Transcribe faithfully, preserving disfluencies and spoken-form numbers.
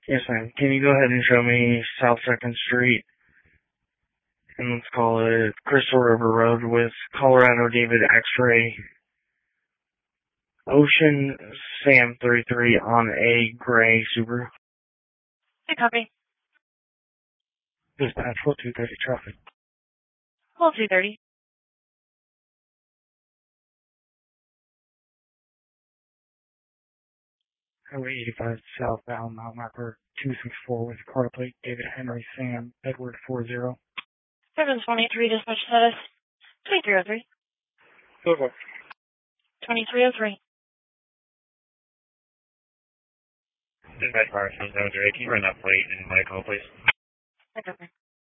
Yes, ma'am. Can you go ahead and show me South second Street, and let's call it Crystal River Road with Colorado David X-Ray Ocean Sam thirty-three on a gray Subaru. Hey, copy. Dispatch, full two thirty traffic. Full two thirty. Highway eighty-five southbound, mile marker two six four with car plate David Henry Sam Edward four zero. seven twenty-three dispatch status. twenty-three oh three. Go for it. twenty-three oh three. Dispatch fire seven zero zero. Can you run that plate and my call, please? Hey, copy.